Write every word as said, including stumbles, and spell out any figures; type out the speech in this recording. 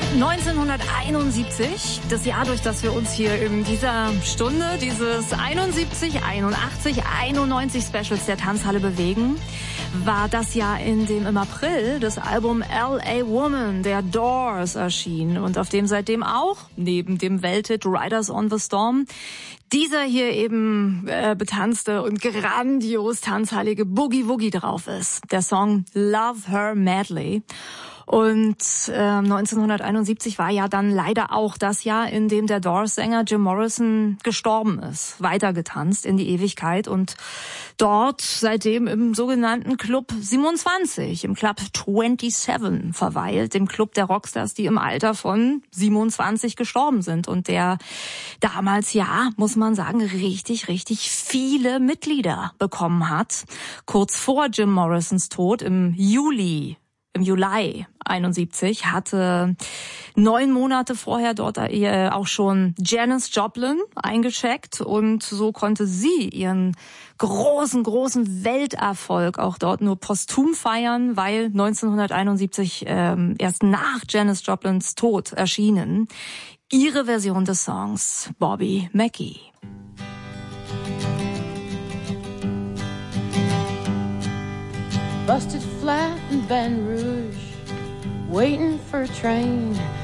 neunzehnhunderteinundsiebzig, das Jahr, durch das wir uns hier in dieser Stunde dieses einundsiebzig, einundachtzig, einundneunzig Specials der Tanzhalle bewegen, war das Jahr, in dem im April das Album L A Woman der Doors erschien und auf dem seitdem auch, neben dem Welthit Riders on the Storm, dieser hier eben äh, betanzte und grandios tanzhallige Boogie Woogie drauf ist. Der Song Love Her Madly. Und äh, neunzehnhunderteinundsiebzig war ja dann leider auch das Jahr, in dem der Doors-Sänger Jim Morrison gestorben ist. Weitergetanzt in die Ewigkeit und dort seitdem im sogenannten Club siebenundzwanzig, im Club siebenundzwanzig verweilt, dem Club der Rockstars, die im Alter von siebenundzwanzig gestorben sind und der damals, ja, muss man sagen, richtig, richtig viele Mitglieder bekommen hat. Kurz vor Jim Morrisons Tod im Juli Im Juli einundsiebzig hatte neun Monate vorher dort auch schon Janis Joplin eingecheckt und so konnte sie ihren großen, großen Welterfolg auch dort nur posthum feiern, weil neunzehnhunderteinundsiebzig ähm, erst nach Janis Joplins Tod erschienen ihre Version des Songs Bobby McGee. Busted flat in Baton Rouge, waiting for a train.